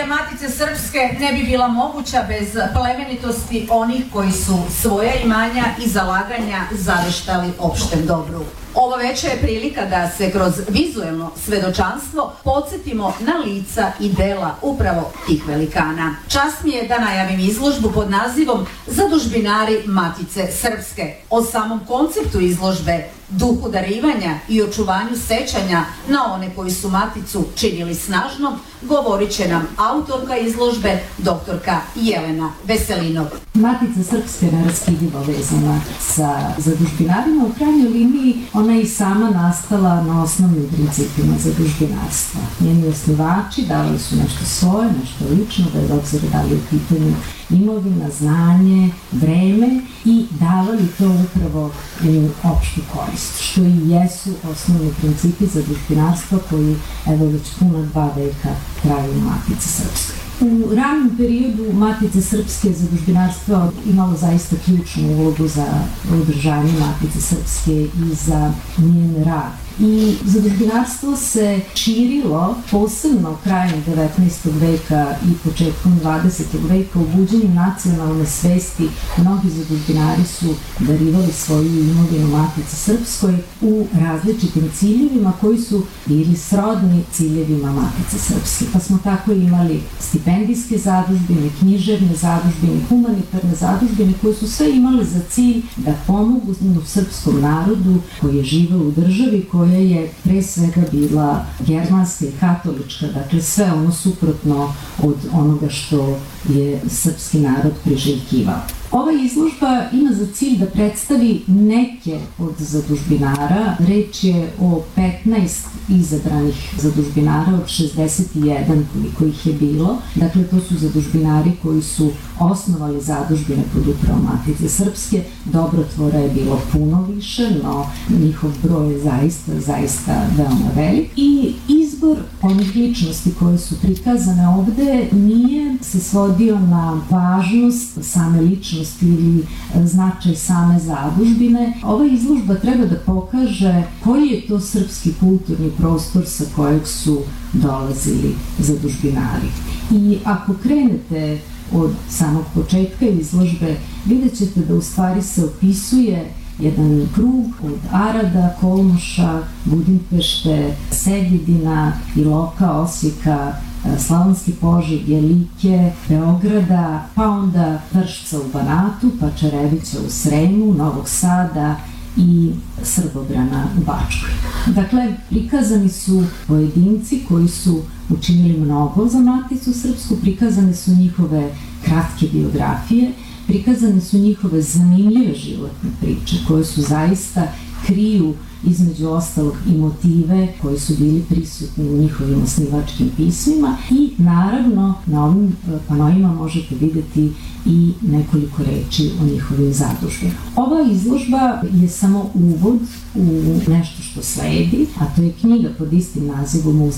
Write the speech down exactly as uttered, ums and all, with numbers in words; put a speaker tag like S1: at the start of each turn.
S1: Istorija Matice Srpske ne bi bila moguća bez plemenitosti onih koji su svoja imanja i zalaganja zaveštali opštem dobru. Ovo veče je prilika da se kroz vizuelno svedočanstvo podsjetimo na lica i dela upravo tih velikana. Čast mi je da najavim izložbu pod nazivom Zadužbinari Matice Srpske. O samom konceptu izložbe, duhu darivanja i očuvanju sećanja na one koji su Maticu činili snažnom, govorit će nam autorka izložbe, doktorka Jelena Veselinov.
S2: Matica Srpska je neraskidivo vezana sa zadužbinarima. U krajnjoj liniji ona je i sama nastala na osnovnim principima zadužbinarstva. Njeni osnivači davali su nešto svoje, nešto lično, da je obzir da li u pitanju imovina, znanje, vreme i davali to upravo u opštu korist, što i jesu osnovni principi zadužbinarstva koji evo već puna dva veka traju u Matici Srpskoj. U ranom periodu Matice Srpske zadužbinarstvo imalo zaista ključnu ulogu za održanje Matice Srpske i za njen rad. I zadužbinarstvo se širilo posebno krajem devetnaestog veka i početkom dvadesetog veka u buđenju nacionalne svesti. Mnogi zadužbinari su darivali svoju imovinu Matici Srpskoj u različitim ciljevima koji su bili srodni ciljevima Matice Srpske. Pa smo tako imali stipendijske zadužbine, književne zadužbine, humanitarne zadužbine koje su sve imale za cilj da pomogu srpskom narodu koji je živeo u državi koja je pre svega bila germanska i katolička, dakle sve ono suprotno od onoga što je srpski narod priželjkivao. Ova izložba ima za cilj da predstavi neke od zadužbinara. Reč je o petnaest izabranih zadužbinara od šezdeset jedan koliko ih je bilo. Dakle, to su zadužbinari koji su osnovali zadužbine pod upravom Matice Srpske. Dobrotvora je bilo puno više, no njihov broj je zaista, zaista veoma velik. I izbor onih ličnosti koje su prikazane ovde nije se svodio na važnost same ličnosti ili značaj same zadužbine. Ova izložba treba da pokaže koji je to srpski kulturni prostor sa kojeg su dolazili zadužbinari. I ako krenete od samog početka izložbe, vidjet ćete da u stvari se opisuje jedan krug od Arada, Kolmoša, Budimpešte, Segedina, Iloka, Osijeka, Slavonski Požege, Like, Beograda, pa onda Vršca u Banatu, pa Čarebića u Sremu, Novog Sada i Srbobrana u Bačkoj. Dakle, prikazani su pojedinci koji su učinili mnogo za Maticu Srpsku, prikazane su njihove kratke biografije, prikazane su njihove zanimljive životne priče koje su zaista kriju između ostalog i motive koji su bili prisutni u njihovim osnivačkim pismima i naravno na ovim panoima možete vidjeti i nekoliko reči o njihovim zadužbinama. Ova izložba je samo uvod u nešto što sledi, a to je knjiga pod istim nazivom